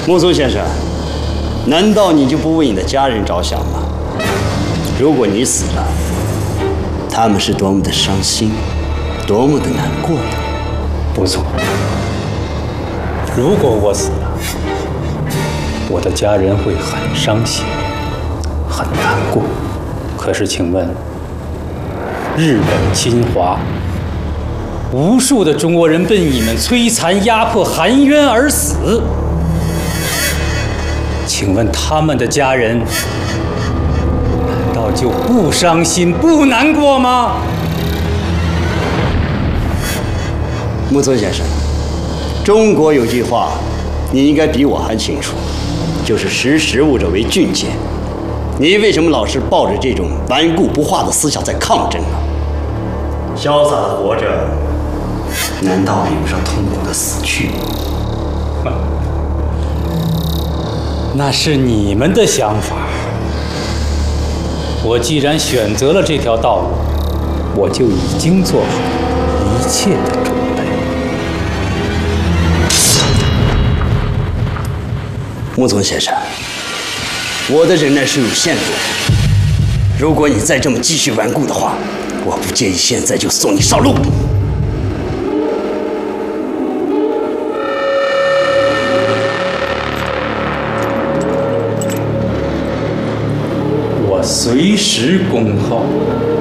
木松先生，难道你就不为你的家人着想吗？如果你死了，他们是多么的伤心，多么的难过呀！ 不错，如果我死了，我的家人会很伤心，很难过。可是，请问，日本侵华，无数的中国人被你们摧残压迫，含冤而死。请问他们的家人，难道就不伤心、不难过吗？ 木村先生，中国有句话，你应该比我还清楚，就是识时务者为俊杰。你为什么老是抱着这种顽固不化的思想在抗争呢？潇洒的活着，难道比不上痛苦的死去吗？ 那是你们的想法。我既然选择了这条道路，我就已经做好一切的准备。 木村先生，我的忍耐是有限度的。如果你再这么继续顽固的话，我不介意现在就送你上路。 我随时恭候。